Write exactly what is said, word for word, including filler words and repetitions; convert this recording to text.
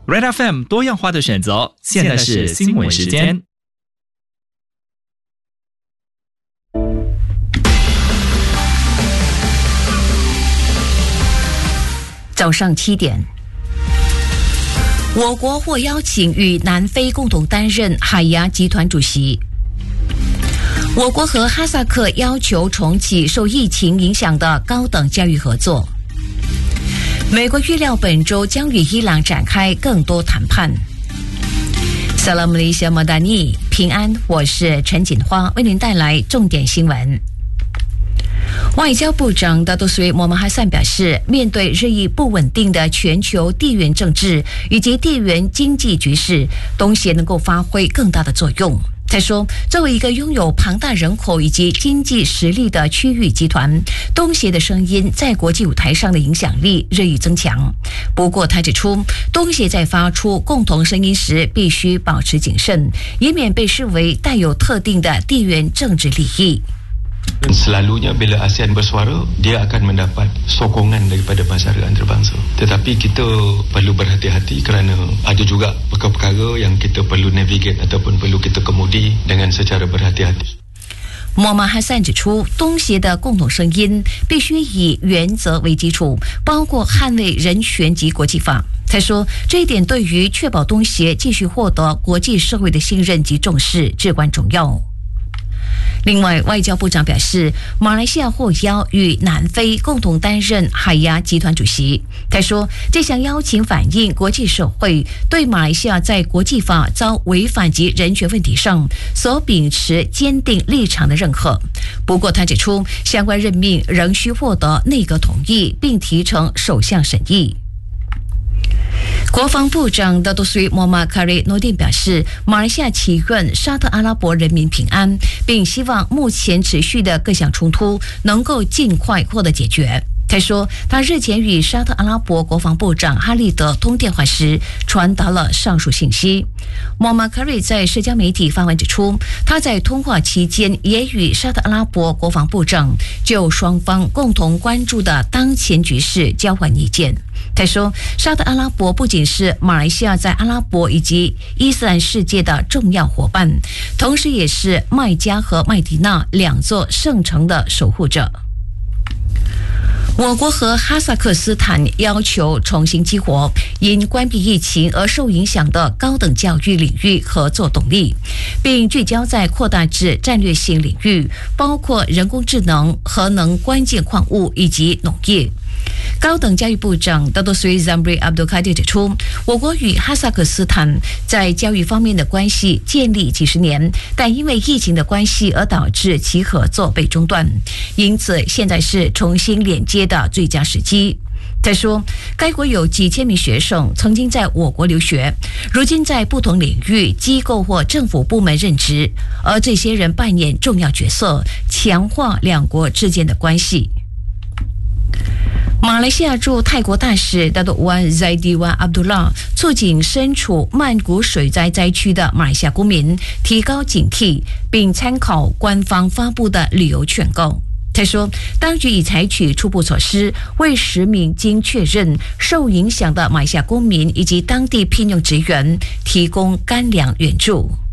Red F M 多样化的选择，现在是新闻时间。 早上七点，我国获邀请与南非共同担任海牙集团主席。我国和哈萨克要求重启受疫情影响的高等教育合作。美国预料本周将与伊朗展开更多谈判。Salam Malaysia Madani， 平安，我是陈锦花，为您带来重点新闻。外交部长大多瑞摩曼哈散表示，面对日益不稳定的全球地缘政治以及地缘经济局势，东协能够发挥更大的作用。他说，作为一个拥有庞大人口以及经济实力的区域集团，东协的声音在国际舞台上的影响力日益增强。不过他指出，东协在发出共同声音时必须保持谨慎，以免被视为带有特定的地缘政治利益。 Selalunya bila ASEAN bersuara, dia akan mendapat sokongan daripada masyarakat antarabangsa. Tetapi kita perlu berhati-hati kerana ada juga perkara-perkara yang kita perlu navigate ataupun perlu kita kemudi dengan secara berhati-hati. 莫曼哈散指出，东协的共同声音必须以原则为基础，包括捍卫人权及国际法。他说，这一点对于确保东协继续获得国际社会的信任及重视至关重要。另外，外交部长表示，马来西亚获邀与南非共同担任海牙集团主席。他说，这项邀请反映国际社会对马来西亚在国际法遭违反及人权问题上所秉持坚定立场的认可。不过，他指出，相关任命仍需获得内阁同意，并提呈首相审议。国防部长大多瑞莫马卡瑞诺丁表示，马来西亚祈愿沙特阿拉伯人民平安，并希望目前持续的各项冲突能够尽快获得解决。他说，他日前与沙特阿拉伯国防部长哈利德通电话时，传达了上述信息。莫马卡瑞在社交媒体发文指出，他在通话期间也与沙特阿拉伯国防部长就双方共同关注的当前局势交换意见。他说，沙特阿拉伯不仅是马来西亚在阿拉伯以及伊斯兰世界的重要伙伴，同时也是麦加和麦迪纳两座圣城的守护者。我国和哈萨克斯坦要求重新激活因关闭疫情而受影响的高等教育领域合作动力，并聚焦在扩大至战略性领域，包括人工智能、核能、关键矿物以及农业。高等教育部长大多瑞 Zamri Abdul Kadir 指出，我国与哈萨克斯坦在教育方面的关系建立几十年，但因为疫情的关系而导致其合作被中断，因此现在是重新连接的最佳时机。他说，该国有几千名学生曾经在我国留学，如今在不同领域、机构或政府部门任职，而这些人扮演重要角色，强化两国之间的关系。马来西亚驻泰国大使大多湾 Zaidiwan Abdullah 促请身处曼谷水灾灾区的马来西亚公民提高警惕，并参考官方发布的旅游劝告。他说，当局已采取初步措施，为十名经确认受影响的马来西亚公民以及当地聘用职员提供干粮援助。